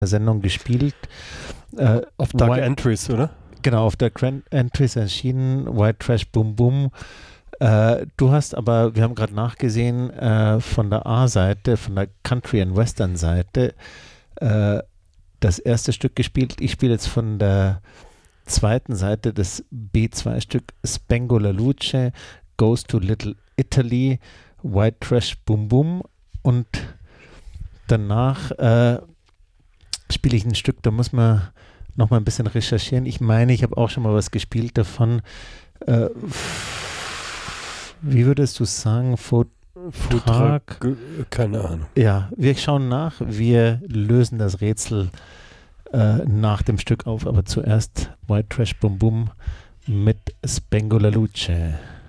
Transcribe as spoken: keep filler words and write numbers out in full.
Sendung gespielt. Äh, auf Dark White, Entries, oder? Genau, auf der Grand Entries erschienen, White Trash Boom Boom. Äh, du hast aber, wir haben gerade nachgesehen, äh, von der A-Seite, von der Country- and Western-Seite, äh, das erste Stück gespielt. Ich spiele jetzt von der zweiten Seite das B zwei Stück Spangola Luce, Goes to Little Italy, White Trash Boom Boom, und danach äh, spiele ich ein Stück, da muss man noch mal ein bisschen recherchieren. Ich meine, ich habe auch schon mal was gespielt davon. Äh, wie würdest du sagen? Vortrag? Keine Ahnung. Ja, wir schauen nach. Wir lösen das Rätsel äh, nach dem Stück auf, aber zuerst White Trash Boom Boom mit Spangola Luce.